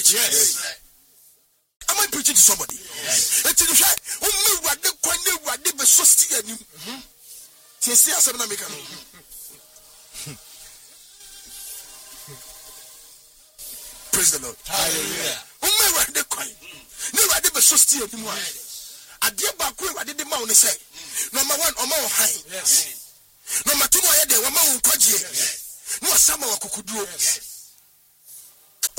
preaching? Yes. Am I preaching to somebody? Yes. Praise the Lord. Hallelujah. Number one, yes. Number two, yes.